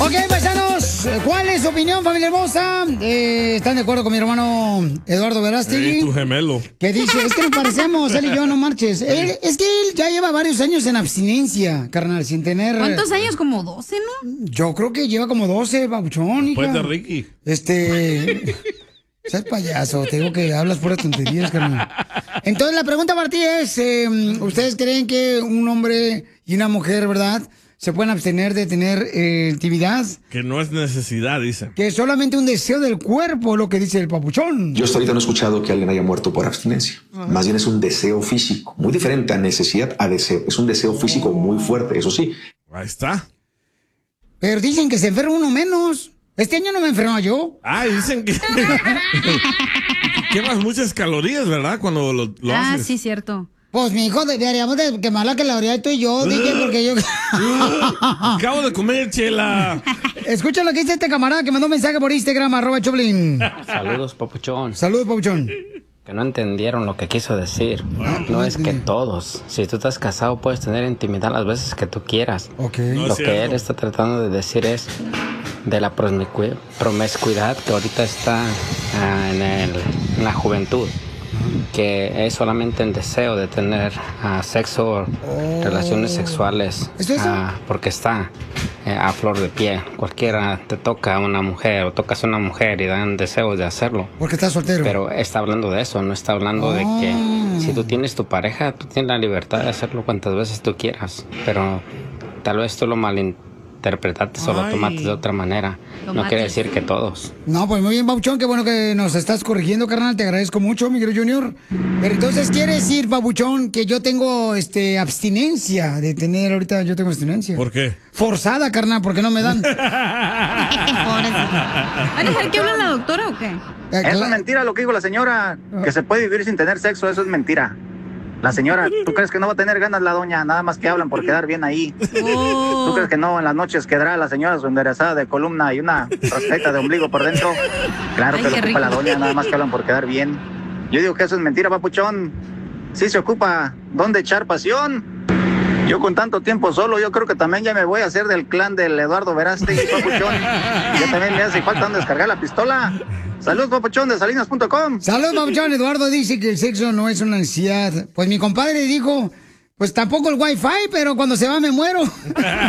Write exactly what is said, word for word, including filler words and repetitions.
Ok, paisanos, ¿cuál es su opinión, familia hermosa? Eh, ¿Están de acuerdo con mi hermano Eduardo Verástegui? Sí, tu gemelo. Que dice, es que nos parecemos, él y yo, no marches. Él, es que él ya lleva varios años en abstinencia, carnal, sin tener... ¿Cuántos años? Como doce, ¿no? Yo creo que lleva como doce, babuchón, hija. Pues de Ricky. Este... Seas payaso, te digo que hablas puras tonterías, carnal. Entonces, la pregunta para ti es, eh, ¿ustedes creen que un hombre y una mujer, verdad, se pueden abstener de tener eh, intimidad? Que no es necesidad, dice. Que es solamente un deseo del cuerpo, lo que dice el papuchón. Yo hasta ahorita no he escuchado que alguien haya muerto por abstinencia. Uh-huh. Más bien es un deseo físico, muy diferente a necesidad a deseo. Es un deseo físico muy fuerte, eso sí. Ahí está. Pero dicen que se enferma uno menos. Este año no me enfermo yo. Ah, dicen que quemas muchas calorías, ¿verdad? Cuando lo, lo ah, haces. Ah, sí, cierto. Pues, mi hijo, deberíamos de quemar la caloría tú y yo, dije, porque yo... Acabo de comer, chela. Escucha lo que dice este camarada que mandó un mensaje por Instagram, arroba Choplin. Saludos, papuchón. Saludos, papuchón. Que no entendieron lo que quiso decir. No, no es que todos. Si tú estás casado, puedes tener intimidad las veces que tú quieras. Okay. No lo que cierto. Él está tratando de decir es de la promiscu- promiscuidad que ahorita está uh, en, el, en la juventud. Que es solamente el deseo de tener uh, sexo, oh. relaciones sexuales. ¿Es eso? Uh, porque está uh, a flor de piel. Cualquiera te toca a una mujer o tocas a una mujer y dan deseos de hacerlo. Porque estás soltero. Pero está hablando de eso, no está hablando oh. de que si tú tienes tu pareja, tú tienes la libertad de hacerlo cuantas veces tú quieras. Pero tal vez tú lo malinterpretaste o lo tomaste de otra manera. Lo no mates. Quiere decir que todos. No, pues muy bien, Babuchón, qué bueno que nos estás corrigiendo, carnal, te agradezco mucho, Miguel Junior. Pero entonces quiere decir, Babuchón, que yo tengo este abstinencia de tener ahorita, yo tengo abstinencia. ¿Por qué? Forzada, carnal, porque no me dan. ¿Van a dejar que hable la doctora o qué? Eso es mentira lo que dijo la señora, que se puede vivir sin tener sexo, eso es mentira. La señora, ¿tú crees que no va a tener ganas la doña? Nada más que hablan por quedar bien ahí. Oh. ¿Tú crees que no? En las noches quedará la señora su enderezada de columna y una rascaita de ombligo por dentro. Claro Ay, que lo ocupa rico. La doña, nada más que hablan por quedar bien. Yo digo que eso es mentira, papuchón. Sí se ocupa dónde echar pasión. Yo con tanto tiempo solo, yo creo que también ya me voy a hacer del clan del Eduardo Verástegui, papuchón. Ya también me hace falta donde descargar la pistola. Saludos, papuchón, de salinas punto com. Saludos, papuchón. Eduardo dice que el sexo no es una necesidad. Pues mi compadre dijo, pues tampoco el wifi, pero cuando se va me muero.